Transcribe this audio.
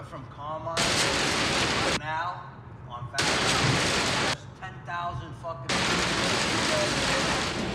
from Carmine right now on Fast. 10,000 fucking.